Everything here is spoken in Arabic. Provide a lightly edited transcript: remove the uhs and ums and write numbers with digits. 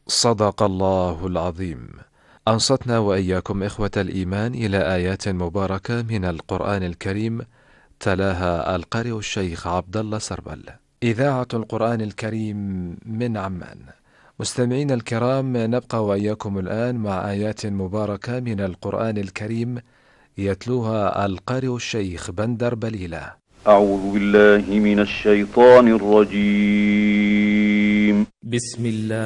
صدق الله العظيم. أنصتنا وإياكم إخوة الإيمان إلى آيات مباركة من القرآن الكريم، تلاها القارئ الشيخ عبد الله سربل. إذاعة القرآن الكريم من عمان. مستمعين الكرام، نبقى وإياكم الآن مع آيات مباركة من القرآن الكريم يتلوها القارئ الشيخ بندر بليلة. أعوذ بالله من الشيطان الرجيم. بسم الله